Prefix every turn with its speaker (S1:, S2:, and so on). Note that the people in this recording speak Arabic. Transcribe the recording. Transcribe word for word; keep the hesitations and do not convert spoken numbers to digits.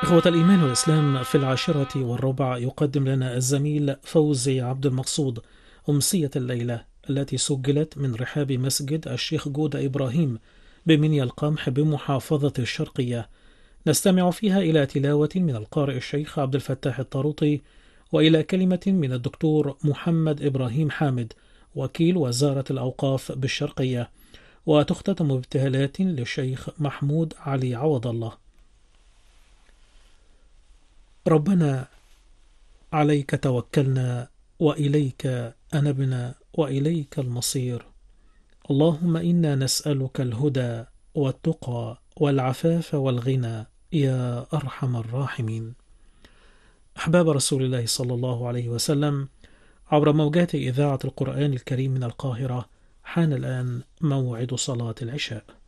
S1: إخوة الإيمان والإسلام، في العاشرة والربع يقدم لنا الزميل فوزي عبد المقصود أمسية الليلة التي سجلت من رحاب مسجد الشيخ جودة إبراهيم بمنيا القمح بمحافظة الشرقية. نستمع فيها إلى تلاوة من القارئ الشيخ عبد الفتاح الطاروطي، وإلى كلمة من الدكتور محمد إبراهيم حامد وكيل وزارة الأوقاف بالشرقية، وتختتم بابتهالات للشيخ محمود علي عوض الله. ربنا عليك توكلنا وإليك أنبنا وإليك المصير. اللهم إنا نسألك الهدى والتقى والعفاف والغنى يا أرحم الراحمين. أحباب رسول الله صلى الله عليه وسلم، عبر موجات إذاعة القرآن الكريم من القاهرة، حان الآن موعد صلاة العشاء.